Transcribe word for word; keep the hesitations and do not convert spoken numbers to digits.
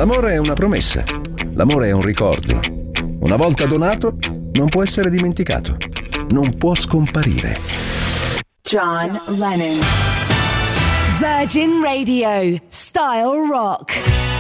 L'amore è una promessa. L'amore è un ricordo. Una volta donato, non può essere dimenticato. Non può scomparire. John Lennon. Virgin Radio. Style Rock.